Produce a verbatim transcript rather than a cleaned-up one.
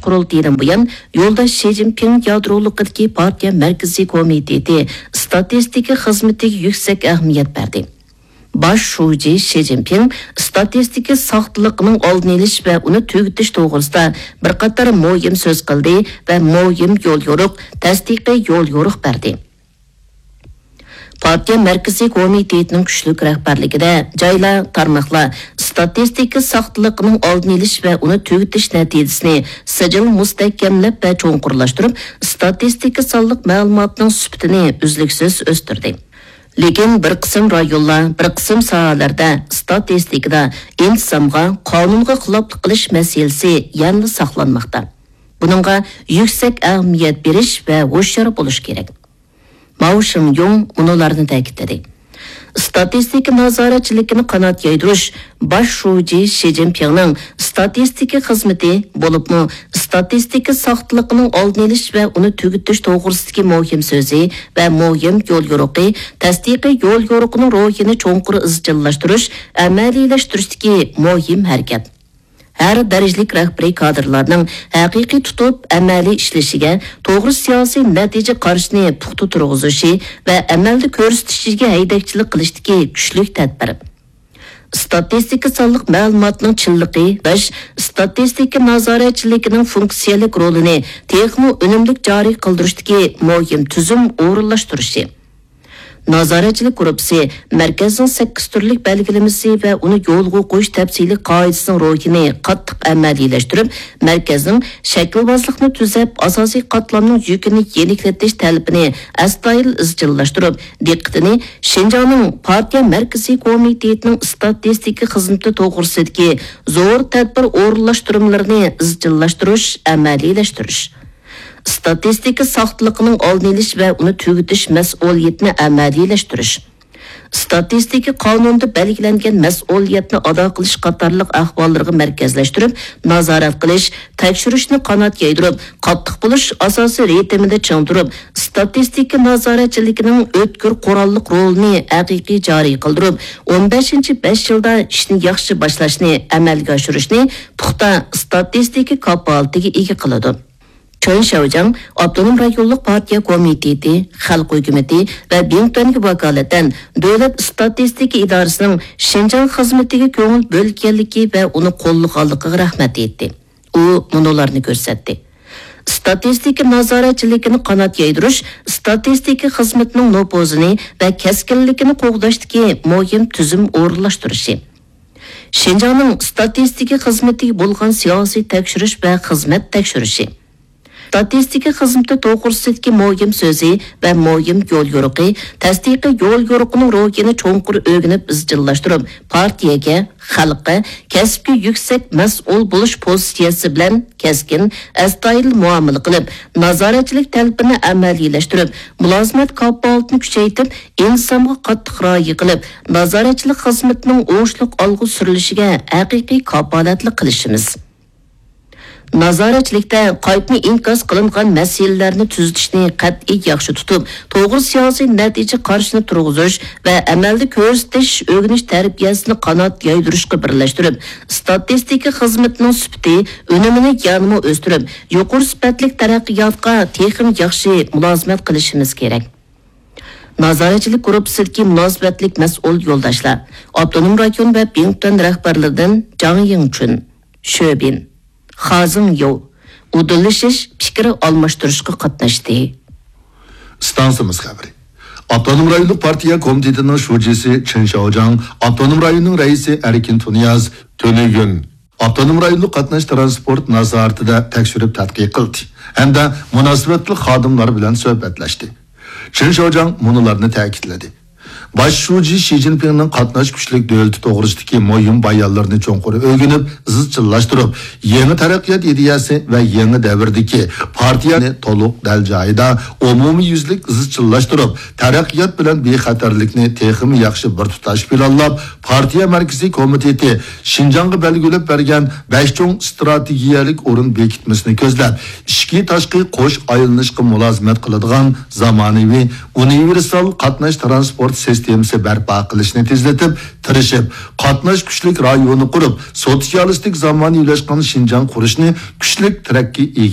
qurultayından buyon Yo'ldosh Shi Jinping yadroliqidagi partiya markaziy komiteti statistika xizmatiga yuksak ahamiyat berdi. Baş şuji Shi Jinping statistika saqtiliqining oldini olish va uni tugutish to'g'risida bir qator muhim so'z qildi va muhim yo'l yo'riq, tasdiqiy yo'l yo'riq berdi. Partiya markaziy komitetining kuchli rahbarligida joylar, tarmoqlar statistika saqtiliqining oldini olish va uni tugutish natijasini sijil mustahkamlab va cho'nqurlashtirib, statistika sonliq ma'lumotning sifatini uzluksiz o'stirdi. Lekin bir qism rayonlar, bir qism sohalarda statistikada intizomga, qonunga xiloflik qilish masalasi yanada saqlanmoqda. Buningga yuksak ahamiyat berish va hushyor bo'lish kerak. Mao Shingyong ularni ta'kidladi. Statistika nazoratchiligini qanot yaydirish bosh shuji Shi Jinpingning statistika xizmati bo'libmi, statistika saqtiliqining oldini olish va uni tugutish to'g'risidagi muhim so'zi va muhim yo'l yo'riqi, tasdiqiy yo'l yo'riqining ro'yini cho'nqur izchillashtirish, amaliylashtirish muhim harakat. Her darajalik rahbariy kadrlarning haqiqiy tutib amaliy ishlashiga, to'g'ri siyosiy natija qarashini puxta turg'izishi va amalda ko'rsatishiga haydakchilik qilishdagi kuchli tadbir. Statistika sonliq ma'lumotning chinligi va statistika nazoratchiligining funksiyalik rolini texmo unumli joriy qildirishdagi muhim tuzum o'rinlashtirishi. Nazoratchilik gruppasi markazning sakkiz turlik belgilamasi va uni yo'lga qo'yish tafsiliy qoidasining ro'yini qattiq amaliylashtırib, markazning shaklbozlikni tuzab, asosiy qatlamning yukini yeniklatish talabini astoydil izchillashtirib, diqqatini Xinjiangning partiya markaziy komitetining statistika xizmati to'g'risidagi zo'r tadbir o'rinlashtirimlarini izchillashtirish, amaliylashtirish. Statistika saqtiliqining oldini olish va uni tugutish mas'uliyatini amaliylashtirish. Statistika qonunda belgilangan mas'uliyatni ado qilish qatorliq ahvollarga markazlashtirib, nazorat qilish, tekshirishni qanot yaydirib, qattiq bo'lish asosiy ritmida chingdirib, statistika nazoratchiligining o'tkir qurolliq rolini haqiqiy joriy qildirib, o'n beshinchi besh yilda ishni yaxshi boshlashni amalga oshirishni puxta statistika kapolatiga ega qiladi. Chön Shaojiang Avtonom rayonlik partiya komiteti, xalq hukumati va Bingtonga vakolatan davlat statistika idorasining Xinjiang xizmatiga ko'ngil bo'lganligi va uni qo'llaganligiga rahmat etdi. U munolarni ko'rsatdi. Statistika nazoratchiligini qanot yaydirish, statistika xizmatining nopozini va keskinligini qo'g'dashdagi muhim tuzum o'rinlashtirishi. Xinjiangning statistika xizmatiga bo'lgan siyosiy tekshirish va xizmat tekshirishi. Statistika xizmati to'g'risidagi muhim so'zi va muhim yo'l yo'riqi, tasdiqiy yo'l yo'riqining ro'yini cho'nqur o'rganib izchillashtirib, partiyaga, xalqqa kasbga yuksak mas'ul bo'lish pozitsiyasi bilan keskin, astoydil muomala qilib, nazoratchilik talabini amaliylashtirib, mulozimat kafolatini kuchaytirib, insonga qattiq rioya qilib, nazoratchilik xizmatining o'shliq olg'u surilishiga haqiqiy kafolatli qilishimiz. Nazoratchilikda qaytni inkos qilingan masalalarni tuzitishni qat'iy yaxshi tutib, to'g'ri siyosiy natija qarashini turg'izish va amalda ko'rsatish, o'rganish tarbiyasini qanot yaydirishga birlashtirib, statistika xizmatining sifati, unumini yanada o'stirib, yuqori sifatli taraqqiyotga texnik yaxshi mulozimat qilishimiz kerak. Nazoratchilik gruppasidagi munosabatlik mas'ul yo'ldoshlar, Avtonom rayon va Bington rahbarlaridan Zhang Yingchun, Shobin, Xazing Yo udillashish fikri almashtirishga qatnashdi. Stansimiz xabari. Avtonom rayonlik partiya komitetining shujisi Chen Shaojiang, Avtonom rayonning raisi Erkin Tuniyaz To'lagun Avtonom rayonlik qatnash transport nazoratida tekshirib tadqiq qildi hamda munosabatli xodimlar bilan suhbatlashdi. Chen Shaojiang munolarni ta'kidladi. Baş shuji Shi Jinpingning qatnash kuchlik davlati to'g'risidagi muhim bayonlarni cho'nqur o'rganib, izchillashtirib, yangi taraqqiyot ideyasi va yangi davrdagi partiyani to'liq dal joyida umumiy yuzlik izchillashtirib, taraqqiyot bilan bexatarlikni texim yaxshi bir tutash planlab, partiya markaziy komiteti Xinjiangga belgilab bergan besh cho'ng strategiyalik o'rin bekitmasini ko'zlab, ishki tashqi qo'sh aylanishga mulozimat qiladigan zamonaviy universal qatnash transport sistemasi sistemasi barpo qilishni tezlatib, tirishib, qatnash kuchlik rayoni qurib, sotsialistik zamonaviylashgan Şinjan qurishni kuchlik tarakki